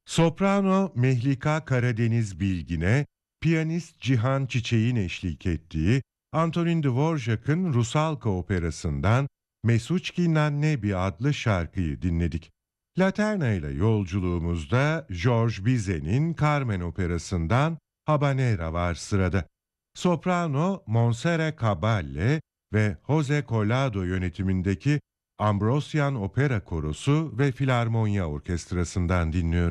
Soprano Mehlika Karadeniz Bilgin'e, piyanist Cihan Çiçek'in eşlik ettiği Antonin Dvorak'ın Rusalka operasından Mesuçki Nannebi adlı şarkıyı dinledik. Laterna ile yolculuğumuzda Georges Bizet'in Carmen operasından Habanera var sırada. Soprano Montserrat Caballé ve Jose Collado yönetimindeki Ambrosian Opera Korosu ve Filarmonya Orkestrası'ndan dinliyoruz.